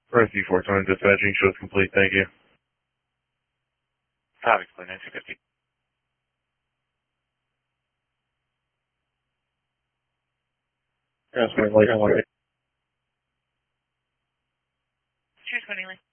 Rescue 420 dispatching shows complete, thank you. Traffic split 9250. Transferring like 1. 220.